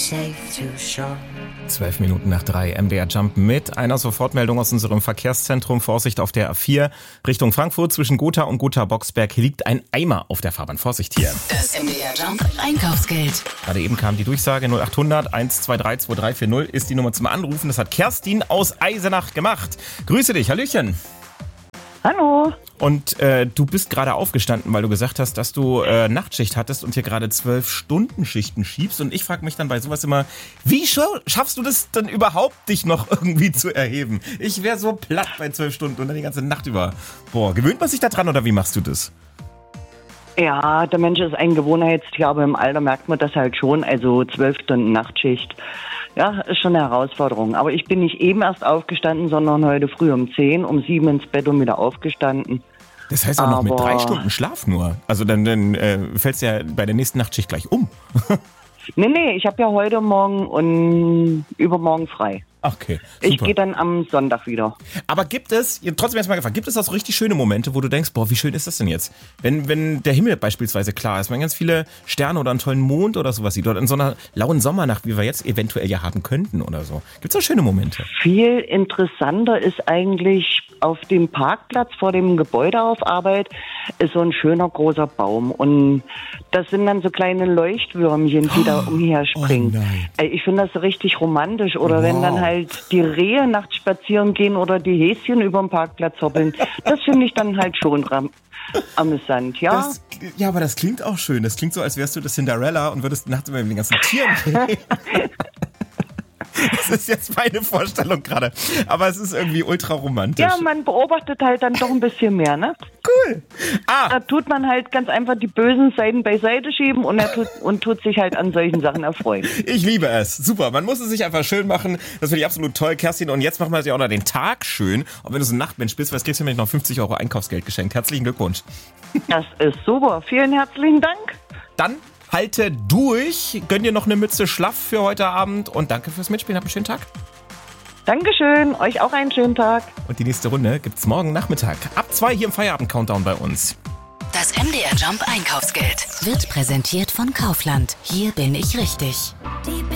safe to shore. 12 Minuten nach 3, MDR Jump mit einer Sofortmeldung aus unserem Verkehrszentrum. Vorsicht auf der A4 Richtung Frankfurt zwischen Gotha und Gotha-Boxberg liegt ein Eimer auf der Fahrbahn. Vorsicht hier. Das MDR Jump Einkaufsgeld. Gerade eben kam die Durchsage 0800 123 2340 ist die Nummer zum Anrufen. Das hat Kerstin aus Eisenach gemacht. Grüße dich, Hallöchen. Hallo. Und du bist gerade aufgestanden, weil du gesagt hast, dass du Nachtschicht hattest und hier gerade 12-Stunden-Schichten schiebst. Und ich frage mich dann bei sowas immer, wie schaffst du das denn überhaupt, dich noch irgendwie zu erheben? Ich wäre so platt bei 12 Stunden und dann die ganze Nacht über. Boah, gewöhnt man sich da dran oder wie machst du das? Ja, der Mensch ist ein Gewohnheitstier, aber im Alter merkt man das halt schon. Also 12 Stunden Nachtschicht, ja, ist schon eine Herausforderung. Aber ich bin nicht eben erst aufgestanden, sondern heute früh um 10, um 7 ins Bett und wieder aufgestanden. Das heißt auch noch mit 3 Stunden Schlaf nur. Also dann fällst du ja bei der nächsten Nachtschicht gleich um. Nee, ich habe ja heute Morgen und übermorgen frei. Okay, super. Ich gehe dann am Sonntag wieder. Aber gibt es, trotzdem erst mal gefragt, gibt es auch so richtig schöne Momente, wo du denkst, boah, wie schön ist das denn jetzt? Wenn der Himmel beispielsweise klar ist, man ganz viele Sterne oder einen tollen Mond oder sowas sieht, oder in so einer lauen Sommernacht, wie wir jetzt eventuell ja haben könnten oder so. Gibt es auch schöne Momente? Viel interessanter ist eigentlich auf dem Parkplatz vor dem Gebäude auf Arbeit ist so ein schöner großer Baum und das sind dann so kleine Leuchtwürmchen, die da umherspringen. Oh nein. Ich finde das so richtig romantisch. Oder wenn dann halt die Rehe nachts spazieren gehen oder die Häschen über den Parkplatz hoppeln. Das finde ich dann halt schon amüsant, ja? Ja, aber das klingt auch schön. Das klingt so, als wärst du das Cinderella und würdest nachts immer mit den ganzen Tieren reden. Das ist jetzt meine Vorstellung gerade. Aber es ist irgendwie ultra romantisch. Ja, man beobachtet halt dann doch ein bisschen mehr, ne? Cool. Da tut man halt ganz einfach die bösen Seiten beiseite schieben und tut sich halt an solchen Sachen erfreuen. Ich liebe es. Super. Man muss es sich einfach schön machen. Das finde ich absolut toll, Kerstin. Und jetzt machen wir ja auch noch den Tag schön. Und wenn du so ein Nachtmensch bist, was kriegst du nämlich noch 50 € Einkaufsgeld geschenkt. Herzlichen Glückwunsch. Das ist super. Vielen herzlichen Dank. Dann halte durch. Gönn dir noch eine Mütze Schlaf für heute Abend. Und danke fürs Mitspielen. Hab einen schönen Tag. Dankeschön. Euch auch einen schönen Tag. Und die nächste Runde gibt's morgen Nachmittag. Ab 2 hier im Feierabend-Countdown bei uns. Das MDR Jump Einkaufsgeld wird präsentiert von Kaufland. Hier bin ich richtig.